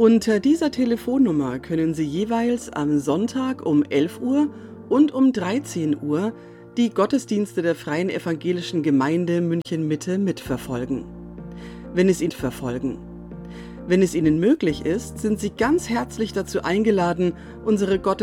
Unter dieser Telefonnummer können Sie jeweils am Sonntag um 11 Uhr und um 13 Uhr die Gottesdienste der Freien Evangelischen Gemeinde München-Mitte mitverfolgen. Wenn es Ihnen möglich ist, sind Sie ganz herzlich dazu eingeladen, unsere